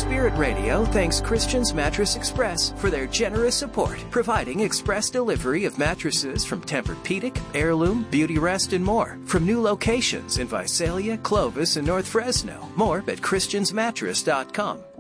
Spirit Radio thanks Christian's Mattress Express for their generous support, providing express delivery of mattresses from Tempur-Pedic, Heirloom, Beauty Rest, and more from new locations in Visalia, Clovis, and North Fresno. More at christiansmattress.com.